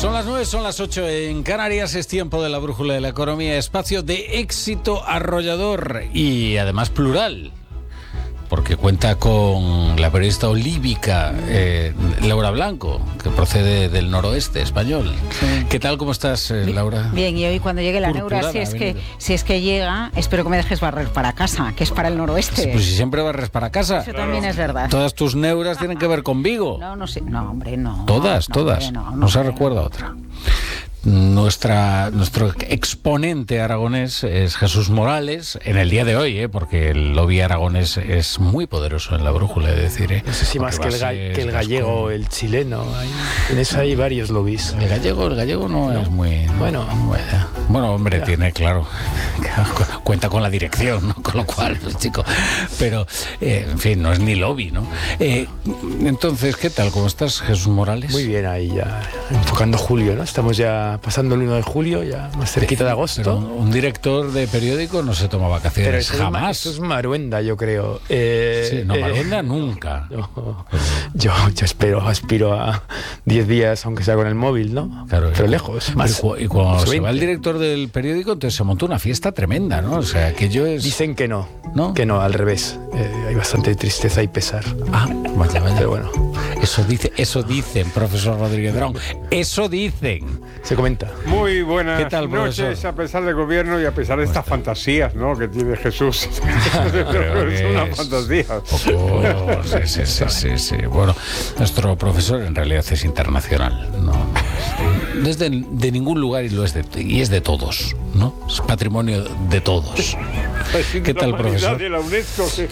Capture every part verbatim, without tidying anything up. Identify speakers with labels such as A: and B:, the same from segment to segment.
A: Son las nueve, son las ocho en Canarias, es tiempo de la brújula de la economía, espacio de éxito arrollador y además plural, porque cuenta con la periodista olívica eh, Laura Blanco, que procede del noroeste español. Sí. ¿Qué tal? ¿Cómo estás, eh, Laura?
B: Bien, y hoy cuando llegue la Neura, si es, que, si es que llega, espero que me dejes barrer para casa, que es para el noroeste.
A: Pues si siempre barres para casa.
B: Eso claro. También es verdad.
A: Todas tus neuras tienen que ver con Vigo.
B: No, no sé. No, hombre, no.
A: Todas,
B: no,
A: todas.
B: Hombre, no, no,
A: no se
B: hombre,
A: recuerda
B: no.
A: otra. Nuestra, nuestro exponente aragonés es Jesús Morales, en el día de hoy, ¿eh? Porque el lobby aragonés es muy poderoso en la brújula, de decir. ¿eh?
C: No sé si más que el, ga que el gallego, el chileno, hay, en eso hay varios lobbies.
A: El gallego, el gallego no, no. es muy...
C: Bueno,
A: no, bueno hombre, ya. tiene, claro, cuenta con la dirección, ¿no? Con lo cual, pues, chico, pero, eh, en fin, no es ni lobby, ¿no? Eh, entonces, ¿qué tal? ¿Cómo estás, Jesús Morales?
C: Muy bien, ahí ya, enfocando julio, ¿no? Estamos ya pasando el uno de julio, ya más cerquita de agosto.
A: Pero un director de periódico no se toma vacaciones
C: Pero
A: jamás.
C: Eso es maruenda, yo creo. Eh,
A: sí, no, maruenda
C: eh,
A: nunca.
C: No, yo, yo espero, aspiro a diez días, aunque sea con el móvil, ¿no?
A: Claro,
C: pero
A: y,
C: lejos. Más,
A: y cuando se va el director del periódico, entonces se montó una fiesta tremenda, ¿no? O sea, que yo es...
C: Dicen que no,
A: ¿no?
C: Que no, al revés. Eh, hay bastante tristeza y pesar.
A: Ah, vaya, vaya.
C: Pero bueno.
A: Eso dice, eso dicen, profesor Rodríguez Brown. Eso dicen.
C: Se comenta.
D: Muy buenas
A: ¿Qué tal,
D: noches,
A: profesor?
D: A pesar del gobierno y a pesar de estas fantasías, ¿no? Que tiene Jesús.
A: Es
D: una fantasía.
A: Oh, sí, sí, sí, sí, sí. Bueno, nuestro profesor en realidad es internacional, ¿no? No es de, de ningún lugar y lo es de, y es de todos, ¿no? Es patrimonio de todos. ¿Qué tal, profesor?
D: De la UNESCO, sí.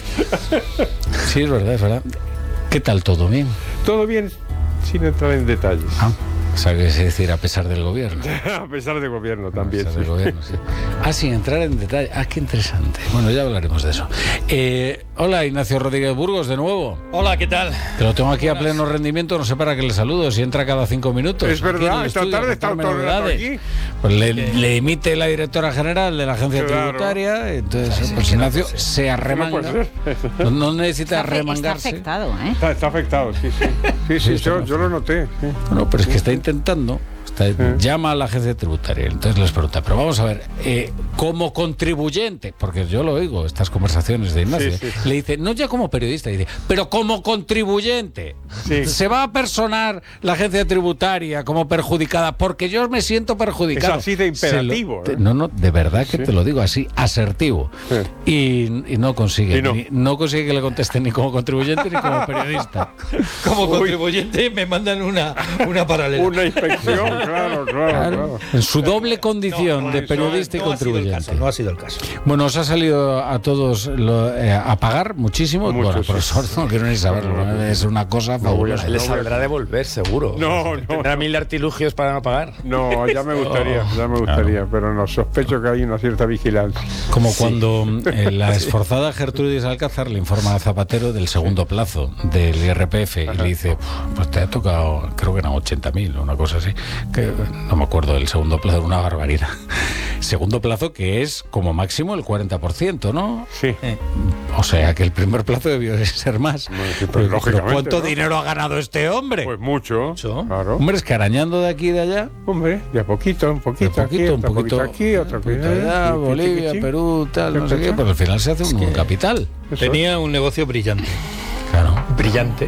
A: Sí, es verdad, es verdad. ¿Qué tal todo? ¿Bien?
D: Todo bien, sin entrar en detalles.
A: Ah. ¿Sabes decir a pesar del gobierno?
D: A pesar del gobierno también.
A: A pesar
D: sí.
A: del gobierno, sí. Ah, sin entrar en detalle. Ah, qué interesante. Bueno, ya hablaremos de eso. Eh, hola, Ignacio Rodríguez Burgos, de nuevo.
E: Hola, ¿qué tal?
A: Que lo tengo aquí a pleno rendimiento, no sé para qué le saludo, si entra cada cinco minutos.
D: Es verdad, esta tarde está todo el rato aquí.
A: Pues le, le emite la directora general de la agencia claro. tributaria, entonces sí, pues sí, Ignacio no se arremanga. No, no necesita
B: está,
A: remangarse.
B: Está afectado, ¿eh?
D: Está, está afectado, sí, sí. Sí, sí, sí yo, yo lo noté. Sí.
A: Bueno, pero es que está intentando, está, sí. llama a la agencia tributaria, entonces les pregunta, pero vamos a ver, eh, como contribuyente, porque yo lo oigo, estas conversaciones de Ignacio, sí, sí, sí. le dice, no ya como periodista, dice, pero como contribuyente, sí. se va a personar la agencia tributaria como perjudicada, porque yo me siento perjudicado.
D: Es así de imperativo.
A: Lo,
D: ¿eh?
A: No, no, de verdad que sí. te lo digo así, asertivo. Sí. Y, y no consigue, y no. Ni, no consigue que le conteste ni como contribuyente ni como periodista.
E: Como Uy. contribuyente me mandan una, una paralela.
D: Una inspección, claro, claro, claro, claro.
A: En su doble condición
E: no,
A: de
E: no,
A: periodista
E: no,
A: y contribuyente.
E: No ha, caso, no ha sido el caso.
A: Bueno, os ha salido a todos lo, eh, a pagar muchísimo.
D: Mucho,
A: bueno,
D: sí.
A: profesor, no quiero ni saberlo. No, no, es una cosa fabulosa.
C: No, le saldrá devolver, seguro.
D: No, no.
C: Tendrá mil artilugios para no pagar.
D: No, ya me gustaría, ya me gustaría, claro. Pero no, sospecho que hay una cierta vigilancia.
A: Como sí. cuando eh, la esforzada Gertrudis Alcázar le informa a Zapatero del segundo plazo del I R P F. Ajá. Y le dice, pues te ha tocado, creo que eran ochenta mil o una cosa así. Que no me acuerdo del segundo plazo, una barbaridad. Segundo plazo que es como máximo el cuarenta por ciento, ¿no?
D: Sí.
A: Eh, o sea que el primer plazo debió ser más.
D: Bueno, sí, pero pero,
A: pero ¿cuánto
D: ¿no?
A: dinero ha ganado este hombre?
D: Pues mucho, mucho. Claro.
A: Hombre, es que arañando de aquí y de allá.
D: Hombre, de a poquito, un poquito,
A: de poquito,
D: aquí,
A: un poquito,
D: poquito aquí, otro poquito
A: allá, Bolivia, chiqui, Perú, tal, no sé qué, pero al final se hace un, un capital.
E: Tenía un negocio brillante.
A: Claro.
C: Brillante.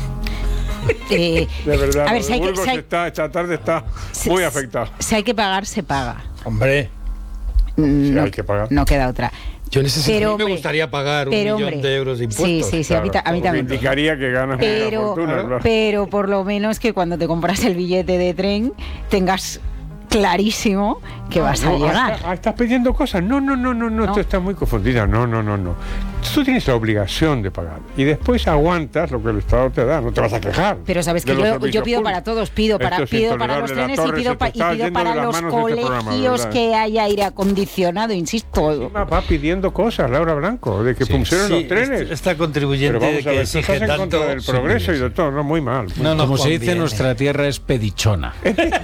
D: Eh, de verdad,
B: a ver, si hay que,
D: si hay, está, esta tarde está
B: si,
D: muy afectado.
B: Si hay que pagar, se paga.
E: Hombre,
B: no,
D: si hay que pagar.
B: No queda otra.
E: Yo necesito, pero, a mí me gustaría pagar un millón
B: hombre,
E: de euros de impuestos.
B: Sí, sí, sí,
D: claro,
B: a, mí, a mí también.
D: Indicaría que ganas
B: pero,
D: una fortuna.
B: Claro.
D: Claro.
B: Pero por lo menos que cuando te compras el billete de tren tengas clarísimo que
D: ah,
B: vas
D: no,
B: a llegar.
D: Ah, ¿estás pidiendo cosas? No, no, no, no, no, no. Tú estás muy confundida. No, no, no, no. Tú tienes la obligación de pagar y después aguantas lo que el Estado te da. No te vas a quejar.
B: Pero sabes que yo, yo pido públicos. Para todos, pido para, pido para los trenes y pido, pa, y pido para los colegios este que haya aire acondicionado, insisto.
D: Va pidiendo cosas, Laura Blanco, de que sí, funcionen sí, los trenes.
E: Esta contribuyente
D: pero vamos a ver,
E: que exige
D: estás en
E: tanto
D: contra del progreso sí, y de todo, no, muy mal. Muy
A: no, no, como
E: conviene.
A: se dice, nuestra tierra es pedichona.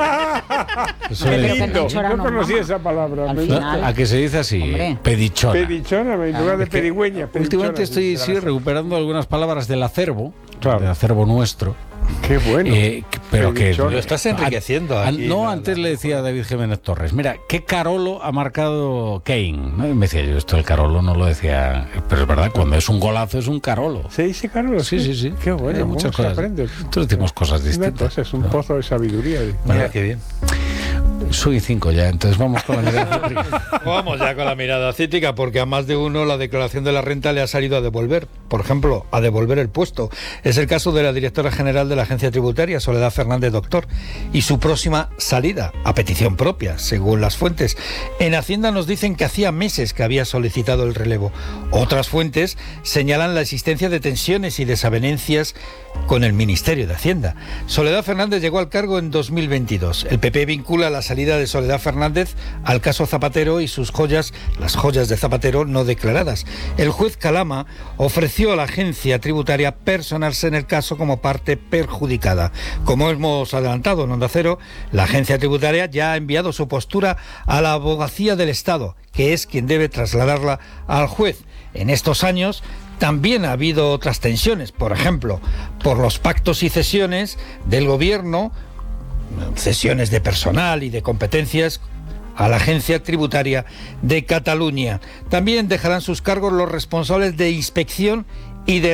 D: Eso es lindo. No conocí esa palabra.
B: Final,
A: ¿A qué se dice así?
B: Hombre.
A: Pedichona.
D: Pedichona, en lugar de pedigüeña.
A: Últimamente estoy sí, recuperando algunas palabras del acervo,
D: claro.
A: del acervo nuestro.
D: Qué bueno.
A: Eh, pero
E: qué
A: que
E: lo estás enriqueciendo.
A: An,
E: aquí,
A: no,
E: la,
A: antes
E: la,
A: le decía a David Jiménez Torres, mira, ¿qué Carolo ha marcado Kane? ¿No? Y me decía yo, esto el Carolo no lo decía, pero es verdad, cuando es un golazo es un Carolo.
D: ¿Se dice Carolo?
A: Sí, sí, sí.
D: Qué bueno,
A: muchas cosas. Nosotros decimos cosas distintas.
D: Es un pozo de sabiduría.
E: Mira, qué bien.
A: Soy cinco ya, entonces vamos con la mirada cítrica.
E: Vamos ya con la mirada cítrica, porque a más de uno la declaración de la renta le ha salido a devolver. Por ejemplo, a devolver el puesto. Es el caso de la directora general de la Agencia Tributaria, Soledad Fernández Doctor, y su próxima salida, a petición propia, según las fuentes. En Hacienda nos dicen que hacía meses que había solicitado el relevo. Otras fuentes señalan la existencia de tensiones y desavenencias con el Ministerio de Hacienda. Soledad Fernández llegó al cargo en dos mil veintidós. El P P vincula la salida de Soledad Fernández al caso Zapatero y sus joyas, las joyas de Zapatero no declaradas. El juez Calama ofreció a la agencia tributaria personarse en el caso como parte perjudicada. Como hemos adelantado en Onda Cero, la agencia tributaria ya ha enviado su postura a la Abogacía del Estado, que es quien debe trasladarla al juez. En estos años también ha habido otras tensiones, por ejemplo, por los pactos y cesiones del gobierno, cesiones de personal y de competencias a la Agencia Tributaria de Cataluña. También dejarán sus cargos los responsables de inspección y de